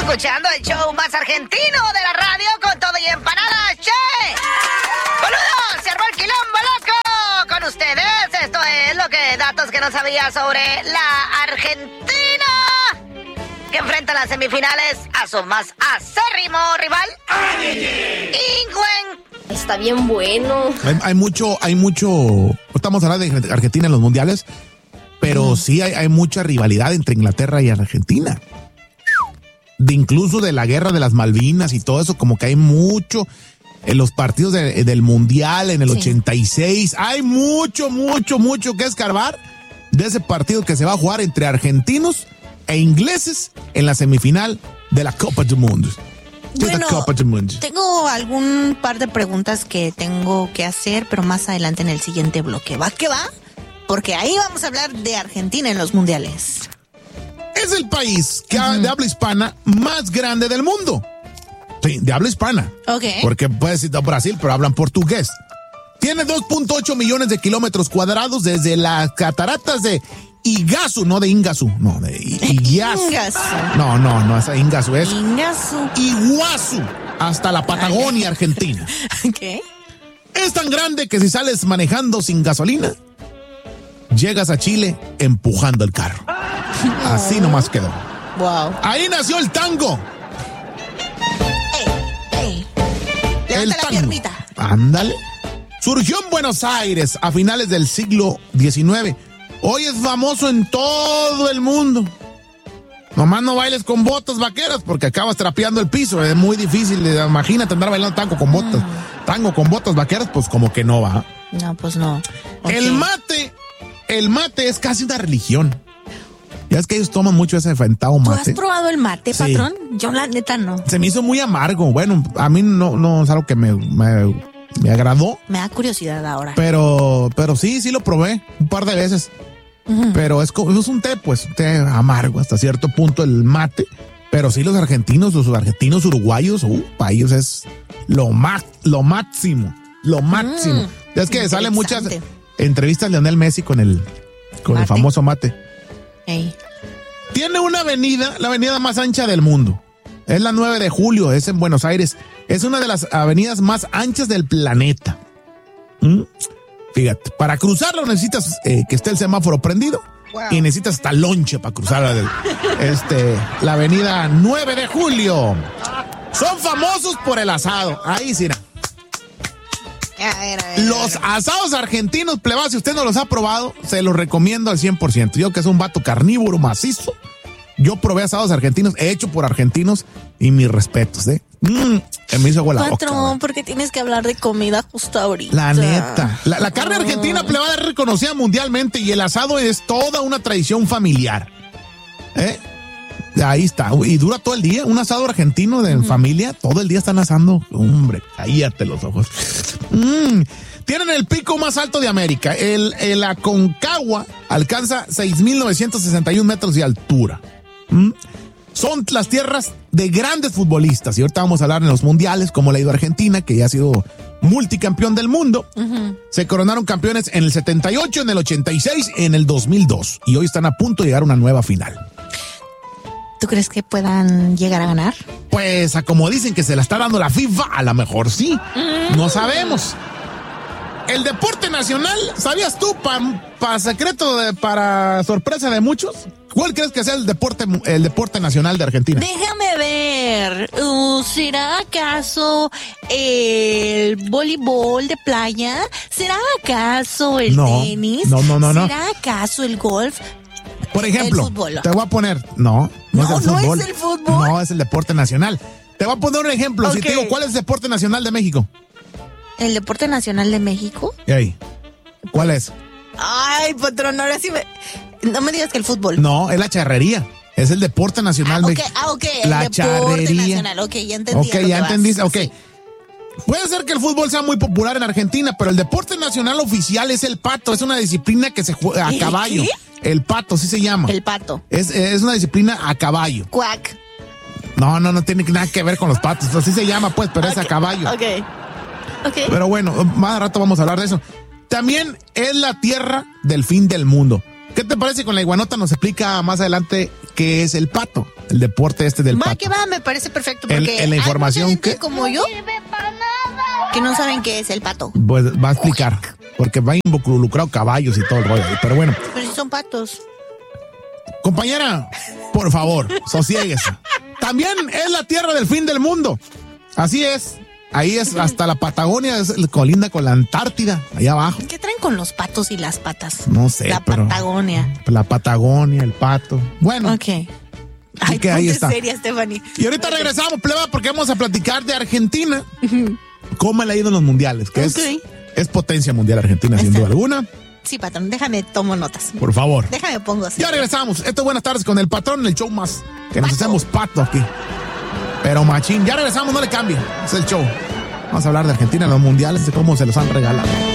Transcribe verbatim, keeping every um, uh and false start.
escuchando el show más argentino de la radio con todo y empanadas, che. ¡Boludo! ¡Se armó el quilombo, loco! Con ustedes, esto es lo que datos que no sabía sobre la Argentina, que enfrenta en las semifinales a su más acérrimo rival, Ingwen. Está bien bueno. Hay, hay mucho, hay mucho, estamos hablando de Argentina en los mundiales, pero mm. sí hay, hay mucha rivalidad entre Inglaterra y Argentina. De incluso de la guerra de las Malvinas y todo eso, como que hay mucho en los partidos de, del mundial en el sí. ochenta y seis. Hay mucho, mucho, mucho que escarbar de ese partido que se va a jugar entre argentinos e ingleses en la semifinal de la Copa del Mundo. Bueno, tengo algún par de preguntas que tengo que hacer, pero más adelante en el siguiente bloque. ¿Va que va? Porque ahí vamos a hablar de Argentina en los mundiales. Es el país que uh-huh. de habla hispana más grande del mundo. Sí, de habla hispana. Ok. Porque puedes decir Brasil, pero hablan portugués. Tiene dos punto ocho millones de kilómetros cuadrados desde las cataratas de Iguazú, no de Ingazu, no, de Iguazú. Ingazu. No, no, no, esa Ingazu es Ingazu. Iguazú, hasta la Patagonia, Argentina. ¿Qué? Es tan grande que si sales manejando sin gasolina, llegas a Chile empujando el carro. Así nomás quedó. Wow. Ahí nació el tango. Ey, ey. El la tango. Piernita. Ándale. Surgió en Buenos Aires a finales del siglo diecinueve. Hoy es famoso en todo el mundo. Nomás no bailes con botas vaqueras porque acabas trapeando el piso. Es muy difícil. Imagínate andar bailando tango con botas. Mm. Tango con botas vaqueras, pues como que no va. No, pues no. Okay. El mate, el mate es casi una religión. Ya es que ellos toman mucho ese enfrentado mate. ¿Tú has probado el mate, sí. patrón? Yo la neta no. Se me hizo muy amargo. Bueno, a mí no, no es algo que me, me, me agradó. Me da curiosidad ahora. Pero, pero sí, sí lo probé un par de veces. Uh-huh. Pero es, es un té, pues, un té amargo hasta cierto punto el mate. Pero sí los argentinos, los argentinos uruguayos, uh, para ellos es lo, ma- lo máximo, lo máximo. Mm, es que salen muchas entrevistas de Lionel Messi con el, con el famoso mate. Ey. Tiene una avenida, la avenida más ancha del mundo. Es la nueve de julio, es en Buenos Aires. Es una de las avenidas más anchas del planeta. ¿Mm? Fíjate, para cruzarlo necesitas eh, que esté el semáforo prendido. Wow. Y necesitas hasta lonche para cruzar la, este, la avenida nueve de julio. Son famosos por el asado. Ahí sí. A ver, a ver, los asados argentinos, plebá, si usted no los ha probado, se los recomiendo al cien por ciento. Yo que soy un vato carnívoro macizo, yo probé asados argentinos, hecho por argentinos, y mis respetos, ¿eh? Mmm, me hizo agua la boca. Patrón, ¿por qué tienes que hablar de comida justo ahorita? La neta. La, la carne argentina, plebá, es reconocida mundialmente y el asado es toda una tradición familiar. ¿Eh? Ahí está. Y dura todo el día. Un asado argentino de uh-huh. familia, todo el día están asando. Hombre, cállate los ojos. Mm. Tienen el pico más alto de América. El, el Aconcagua alcanza seis mil novecientos sesenta y un metros de altura. ¿Mm? Son las tierras de grandes futbolistas. Y ahorita vamos a hablar en los mundiales, como le ha ido a Argentina, que ya ha sido multicampeón del mundo. Uh-huh. Se coronaron campeones en el setenta y ocho, en el ochenta y seis, en el dos mil dos. Y hoy están a punto de llegar a una nueva final. ¿Tú crees que puedan llegar a ganar? Pues, a como dicen que se la está dando la FIFA, a lo mejor sí. Uh-huh. No sabemos. El deporte nacional, ¿sabías tú, para pa secreto, de, para sorpresa de muchos? ¿Cuál crees que sea el deporte el deporte nacional de Argentina? Déjame ver. Uh, ¿Será acaso el voleibol de playa? ¿Será acaso el no, tenis? No, no, no, no. ¿Será acaso el golf? Por ejemplo, el fútbol. Te voy a poner... No, no, no, es el fútbol. ¿No es el fútbol? No, es el deporte nacional. Te voy a poner un ejemplo. Okay. Si te digo, ¿cuál es el deporte nacional de México? ¿El deporte nacional de México? ¿Y ahí? ¿Cuál es? Ay, patrón, ahora sí me... No me digas que el fútbol. No, es la charrería. Es el deporte nacional. Ah, ok, ah, ok. La el charrería. Deporte nacional. Ok, ya entendí. Ok, ya entendiste. Ok. Sí. Puede ser que el fútbol sea muy popular en Argentina, pero el deporte nacional oficial es el pato. Es una disciplina que se juega a caballo. ¿Qué? El pato, sí se llama. El pato. Es, es una disciplina a caballo. Cuac. No, no, no tiene nada que ver con los patos. Así se llama, pues, pero okay. es a caballo. Ok. Ok. Pero bueno, más rato vamos a hablar de eso. También es la tierra del fin del mundo. ¿Qué te parece con la iguanota? Nos explica más adelante qué es el pato, el deporte este del va, pato. que va, me parece perfecto. En- Porque en la información hay mucha gente que- como yo que no saben qué es el pato. Pues va a explicar, porque va involucrado caballos y todo el rollo ahí. Pero bueno, Pero si son patos. compañera, por favor, sosiéguese. También es la tierra del fin del mundo. Así es. Ahí es hasta la Patagonia, es el colinda con la Antártida, allá abajo. ¿Qué traen con los patos y las patas? No sé, La pero- Patagonia. La Patagonia, el pato. Bueno, Ok. Ay, que ahí ponte está. seria, Stephanie. y ahorita regresamos, pleba, porque vamos a platicar de Argentina. ¿Cómo le ha ido en los mundiales? Que es, Ok. es potencia mundial Argentina, sin Está. duda alguna. Sí, patrón, déjame, tomo notas. Por favor. Déjame, pongo así. Ya regresamos. Esto es Buenas Tardes con el patrón, el show más que nos Pato. hacemos pato aquí. Pero machín, ya regresamos, no le cambie. Es el show. Vamos a hablar de Argentina en los mundiales, de cómo se los han regalado.